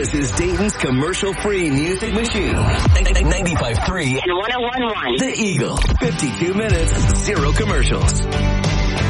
This is Dayton's commercial-free music machine. 95.3 and 101.1. The Eagle. 52 minutes, 0 commercials.